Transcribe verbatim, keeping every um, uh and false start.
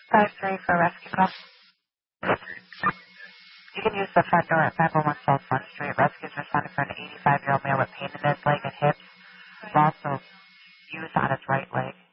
five three for a rescue call. You can use the front door at five oh one South Front Street. Rescue's responding for an eighty-five-year-old male with pain in his leg and hips. He's also used on his right leg.